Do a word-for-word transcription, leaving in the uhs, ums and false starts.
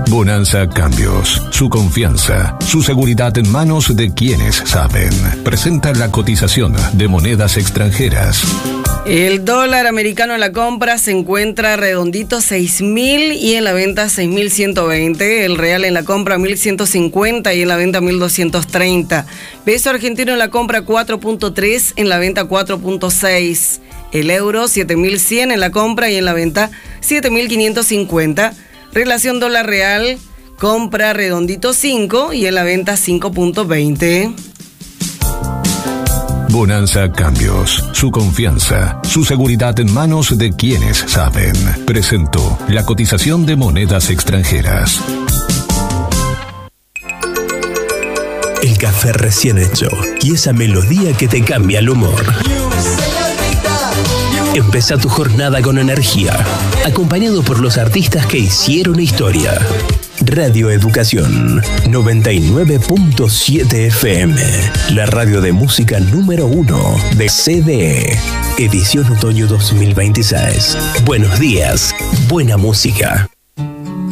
Bonanza Cambios. Su confianza, su seguridad en manos de quienes saben. Presenta la cotización de monedas extranjeras. El dólar americano en la compra se encuentra redondito seis mil y en la venta seis mil ciento veinte. El real en la compra mil ciento cincuenta y en la venta mil doscientos treinta. Peso argentino en la compra cuatro punto tres, en la venta cuatro punto seis. El euro siete mil cien en la compra y en la venta siete mil quinientos cincuenta. Relación dólar real, compra redondito cinco y en la venta cinco punto veinte. Bonanza Cambios. Su confianza, su seguridad en manos de quienes saben. Presentó la cotización de monedas extranjeras. El café recién hecho y esa melodía que te cambia el humor. Empezá tu jornada con energía, acompañado por los artistas que hicieron historia. Radio Educación noventa y nueve punto siete F M, la radio de música número uno de C D E, edición otoño dos mil veintiséis. Buenos días, buena música.